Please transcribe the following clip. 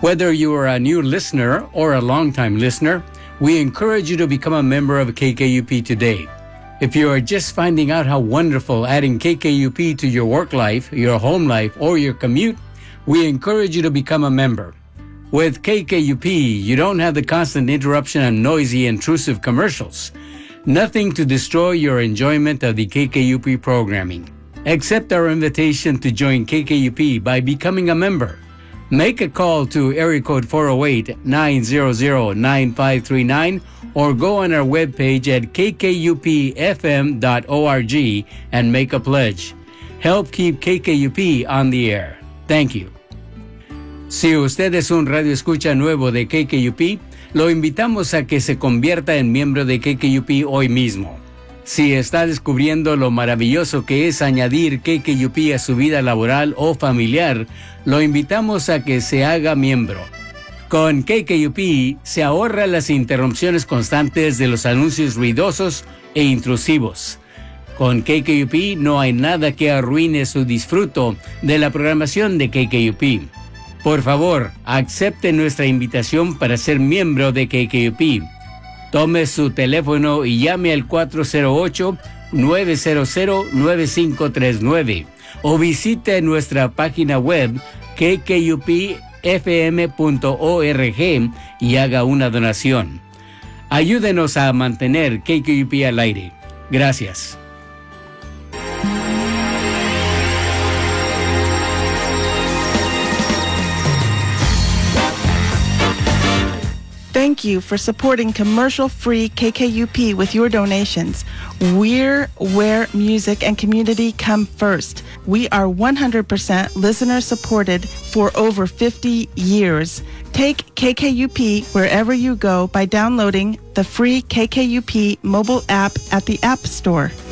Whether you are a new listener or a longtime listener, we encourage you to become a member of KKUP today. If you are just finding out how wonderful adding KKUP to your work life, your home life, or your commute, we encourage you to become a member. With KKUP, you don't have the constant interruption and noisy, intrusive commercials. Nothing to destroy your enjoyment of the KKUP programming. Accept our invitation to join KKUP by becoming a member. Make a call to area code 408-900-9539 or go on our webpage at kkupfm.org and make a pledge. Help keep KKUP on the air. Thank you. Si usted es un radio escucha nuevo de KKUP, lo invitamos a que se convierta en miembro de KKUP hoy mismo. Si está descubriendo lo maravilloso que es añadir KKUP a su vida laboral o familiar, lo invitamos a que se haga miembro. Con KKUP se ahorra las interrupciones constantes de los anuncios ruidosos e intrusivos. Con KKUP no hay nada que arruine su disfruto de la programación de KKUP. Por favor, acepte nuestra invitación para ser miembro de KKUP. Tome su teléfono y llame al 408-900-9539 o visite nuestra página web kkupfm.org y haga una donación. Ayúdenos a mantener KKUP al aire. Gracias. Thank you for supporting commercial-free KKUP with your donations. We're where music and community come first. We are 100% listener-supported for over 50 years. Take KKUP wherever you go by downloading the free KKUP mobile app at the App Store.